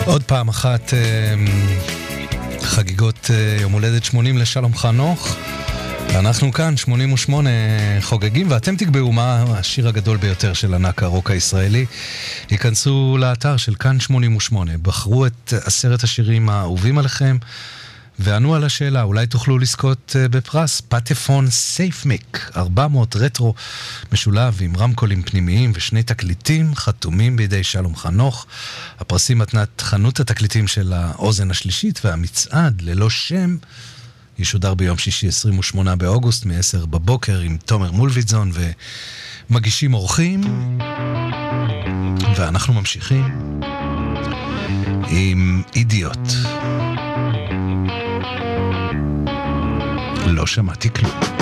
עוד פעם אחת חגיגות יום הולדת 80 לשלום חנוך. ואנחנו כאן 88 חוגגים, ואתם תקבעו מה השיר הגדול ביותר של ענק הרוק הישראלי. ייכנסו לאתר של כאן 88, בחרו את 10 השירים האהובים עליכם וענו על השאלה, אולי תוכלו לזכות בפרס פטפון סייפמיק 400 רטרו משולב עם רמקולים פנימיים ושני תקליטים חתומים בידי שלום חנוך. הפרסים מתנת חנות התקליטים של האוזן השלישית, והמצעד ללא שם ישודר ביום שישי 28 באוגוסט מ-10 בבוקר עם תומר מולביטזון ומגישים אורחים. ואנחנו ממשיכים עם אידיוט. לא שמעתי כלום.